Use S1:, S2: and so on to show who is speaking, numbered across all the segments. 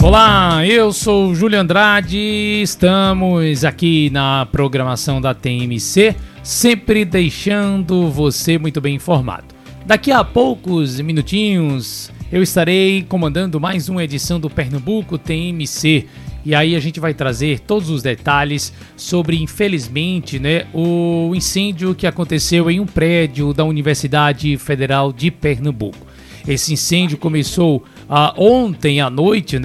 S1: Olá, eu sou o Júlio Andrade, estamos aqui na programação da TMC, sempre deixando você muito bem informado. Daqui a poucos minutinhos eu estarei comandando mais uma edição do Pernambuco TMC e aí a gente vai trazer todos os detalhes sobre, infelizmente, o incêndio que aconteceu em um prédio da Universidade Federal de Pernambuco. Esse incêndio começou ontem à noite,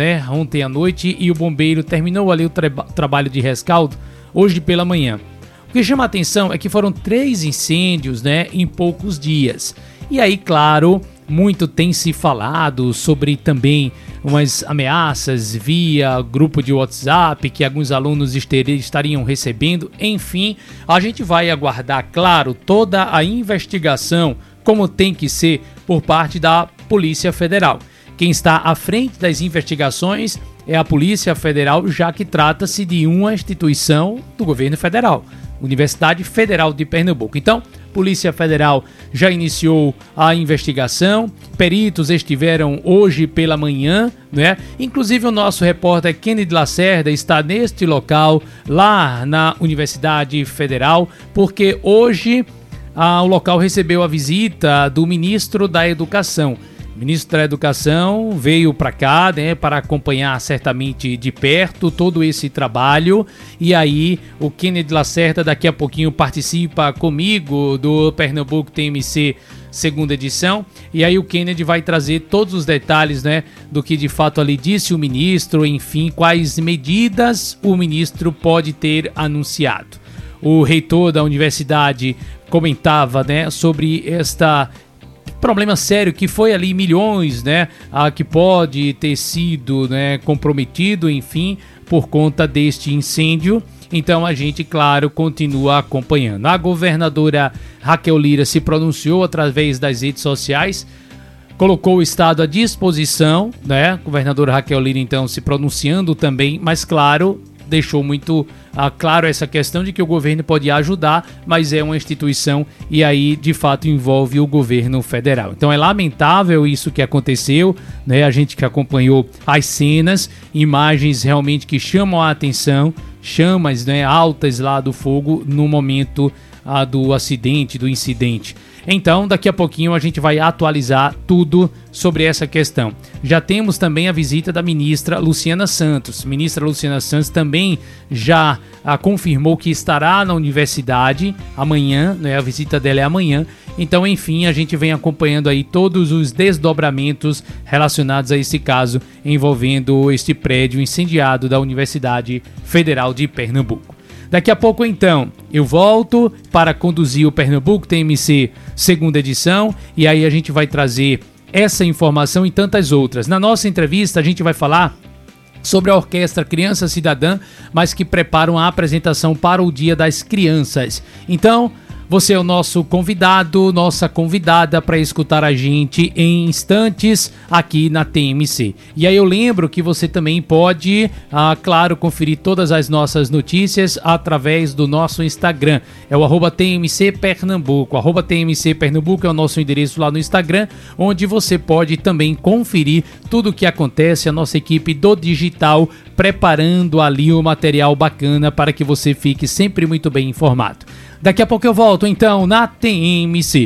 S1: e o bombeiro terminou ali o trabalho de rescaldo hoje pela manhã. O que chama a atenção é que foram 3 incêndios, em poucos dias. E aí, claro, muito tem se falado sobre também umas ameaças via grupo de WhatsApp que alguns alunos estariam recebendo. Enfim, a gente vai aguardar, claro, toda a investigação como tem que ser por parte da Polícia Federal. Quem está à frente das investigações é a Polícia Federal, já que trata-se de uma instituição do governo federal, Universidade Federal de Pernambuco. Então, Polícia Federal já iniciou a investigação, peritos estiveram hoje pela manhã, Inclusive o nosso repórter Kennedy Lacerda está neste local, lá na Universidade Federal, porque hoje o local recebeu a visita do ministro da Educação. O ministro da Educação veio para cá, para acompanhar certamente de perto todo esse trabalho. E aí o Kennedy Lacerda daqui a pouquinho participa comigo do Pernambuco TMC segunda edição. E aí o Kennedy vai trazer todos os detalhes, do que de fato ali disse o ministro, enfim, quais medidas o ministro pode ter anunciado. O reitor da universidade comentava, sobre esta problema sério que foi ali milhões, que pode ter sido, comprometido, enfim, por conta deste incêndio. Então a gente, claro, continua acompanhando. A governadora Raquel Lira se pronunciou através das redes sociais, colocou o estado à disposição, A governadora Raquel Lira, então, se pronunciando também, mas claro, deixou muito claro essa questão de que o governo pode ajudar, mas é uma instituição e aí de fato envolve o governo federal. Então é lamentável isso que aconteceu, A gente que acompanhou as cenas, imagens realmente que chamam a atenção, chamas altas lá do fogo no momento do acidente, do incidente. Então, daqui a pouquinho a gente vai atualizar tudo sobre essa questão. Já temos também a visita da ministra Luciana Santos. A ministra Luciana Santos também já confirmou que estará na universidade amanhã, a visita dela é amanhã. Então, enfim, a gente vem acompanhando aí todos os desdobramentos relacionados a esse caso envolvendo este prédio incendiado da Universidade Federal de Pernambuco. Daqui a pouco, então, eu volto para conduzir o Pernambuco TMC segunda edição e aí a gente vai trazer essa informação e tantas outras. Na nossa entrevista, a gente vai falar sobre a Orquestra Criança Cidadã, mas que preparam a apresentação para o Dia das Crianças. Então, você é o nosso convidado, nossa convidada para escutar a gente em instantes aqui na TMC. E aí eu lembro que você também pode, claro, conferir todas as nossas notícias através do nosso Instagram. É o @TMC Pernambuco. @TMC Pernambuco é o nosso endereço lá no Instagram, onde você pode também conferir tudo o que acontece, a nossa equipe do digital preparando ali o material bacana para que você fique sempre muito bem informado. Daqui a pouco eu volto, então, na TMC.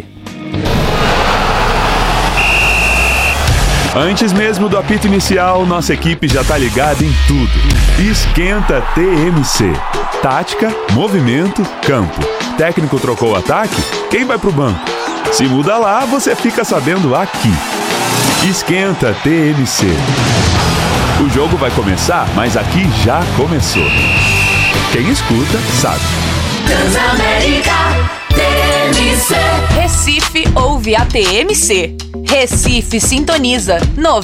S2: Antes mesmo do apito inicial, nossa equipe já tá ligada em tudo. Esquenta TMC. Tática, movimento, campo. Técnico trocou o ataque? Quem vai pro banco? Se muda lá, você fica sabendo aqui. Esquenta TMC. O jogo vai começar, mas aqui já começou. Quem escuta, sabe.
S3: Transamérica TMC. Recife ouve a TMC. Recife sintoniza 90,7.